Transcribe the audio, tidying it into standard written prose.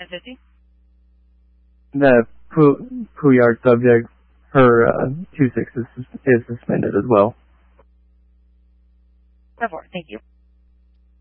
1050. The Pouillard subject, her 2-6 is suspended as well. 10-4, thank you.